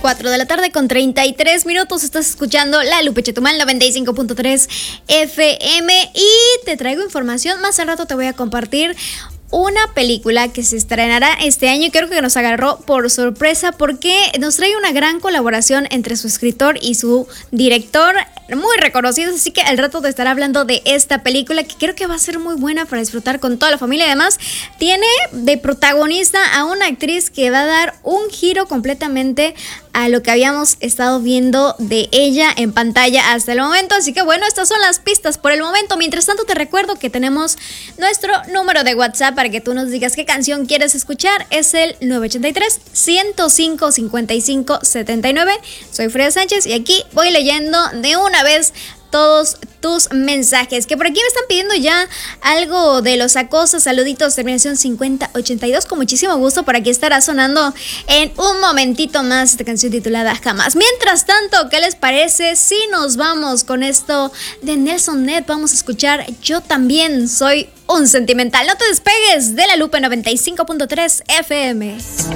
4 de la tarde con 33 minutos. Estás escuchando La Lupe Chetumal 95.3 FM y te traigo información. Más al rato te voy a compartir una película que se estrenará este año y creo que nos agarró por sorpresa porque nos trae una gran colaboración entre su escritor y su director, muy reconocidos, así que al rato te estaré hablando de esta película que creo que va a ser muy buena para disfrutar con toda la familia. Además, tiene de protagonista a una actriz que va a dar un giro completamente a lo que habíamos estado viendo de ella en pantalla hasta el momento. Así que bueno, estas son las pistas por el momento. Mientras tanto, te recuerdo que tenemos nuestro número de WhatsApp para que tú nos digas qué canción quieres escuchar. Es el 983-105-5579. Soy Frida Sánchez y aquí voy leyendo de una vez todos tus mensajes, que por aquí me están pidiendo ya algo de los acosos. Saluditos, terminación 5082, con muchísimo gusto. Por aquí estará sonando en un momentito más esta canción titulada Jamás. Mientras tanto, ¿qué les parece si nos vamos con esto de Nelson Ned? Vamos a escuchar Yo También Soy un Sentimental. No te despegues de La Lupe 95.3 FM.